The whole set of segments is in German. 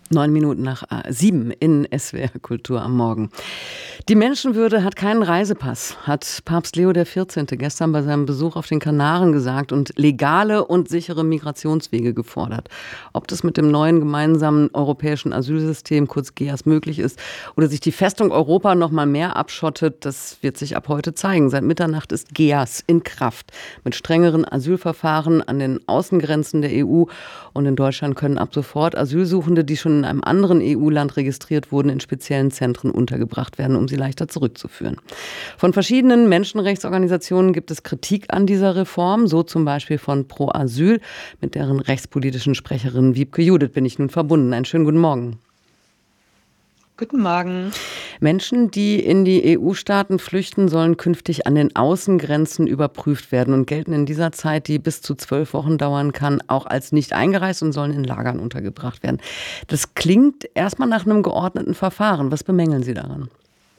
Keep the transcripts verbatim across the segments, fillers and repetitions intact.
Neun Minuten nach äh, sieben in S W R Kultur am Morgen. Die Menschenwürde hat keinen Reisepass, hat Papst Leo der vierzehnte gestern bei seinem Besuch auf den Kanaren gesagt und legale und sichere Migrationswege gefordert. Ob das mit dem neuen gemeinsamen europäischen Asylsystem, kurz G E A S, möglich ist oder sich die Festung Europa noch mal mehr abschottet, das wird sich ab heute zeigen. Seit Mitternacht ist G E A S in Kraft mit strengeren Asylverfahren an den Außengrenzen der E U. Und in Deutschland können ab sofort Asylsuchende, die schon in einem anderen E U-Land registriert wurden, in speziellen Zentren untergebracht werden, um sie leichter zurückzuführen. Von verschiedenen Menschenrechtsorganisationen gibt es Kritik an dieser Reform, so zum Beispiel von Pro Asyl, mit deren rechtspolitischen Sprecherin Wiebke Judith bin ich nun verbunden. Einen schönen guten Morgen. Guten Morgen. Menschen, die in die E U-Staaten flüchten, sollen künftig an den Außengrenzen überprüft werden und gelten in dieser Zeit, die bis zu zwölf Wochen dauern kann, auch als nicht eingereist und sollen in Lagern untergebracht werden. Das klingt erstmal nach einem geordneten Verfahren. Was bemängeln Sie daran?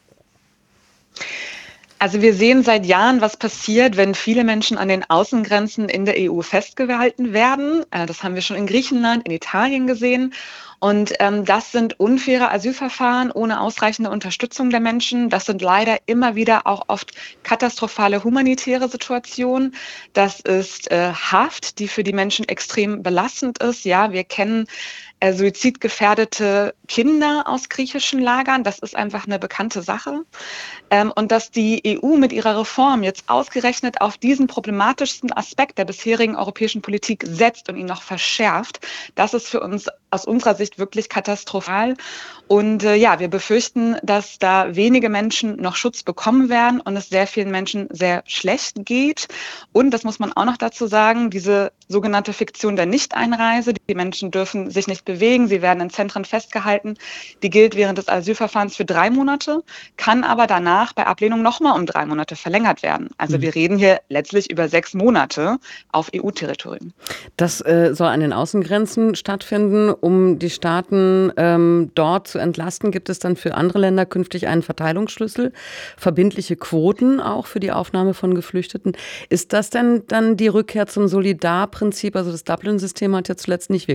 Also wir sehen seit Jahren, was passiert, wenn viele Menschen an den Außengrenzen in der E U festgehalten werden. Das haben wir schon in Griechenland, in Italien gesehen. Und ähm, das sind unfaire Asylverfahren ohne ausreichende Unterstützung der Menschen. Das sind leider immer wieder auch oft katastrophale humanitäre Situationen. Das ist äh, Haft, die für die Menschen extrem belastend ist. Ja, wir kennen äh, suizidgefährdete Kinder aus griechischen Lagern. Das ist einfach eine bekannte Sache. Ähm, und dass die E U mit ihrer Reform jetzt ausgerechnet auf diesen problematischsten Aspekt der bisherigen europäischen Politik setzt und ihn noch verschärft, das ist für uns aus unserer Sicht wirklich katastrophal. Und äh, ja, wir befürchten, dass da wenige Menschen noch Schutz bekommen werden und es sehr vielen Menschen sehr schlecht geht. Und das muss man auch noch dazu sagen, diese sogenannte Fiktion der Nichteinreise, die Menschen dürfen sich nicht bewegen, sie werden in Zentren festgehalten, die gilt während des Asylverfahrens für drei Monate, kann aber danach bei Ablehnung nochmal um drei Monate verlängert werden. Also mhm. wir reden hier letztlich über sechs Monate auf E U-Territorium. Das äh, soll an den Außengrenzen stattfinden. Um die Staaten ähm, dort zu entlasten, gibt es dann für andere Länder künftig einen Verteilungsschlüssel, verbindliche Quoten auch für die Aufnahme von Geflüchteten. Ist das denn dann die Rückkehr zum Solidarprinzip? Also das Dublin-System hat ja zuletzt nicht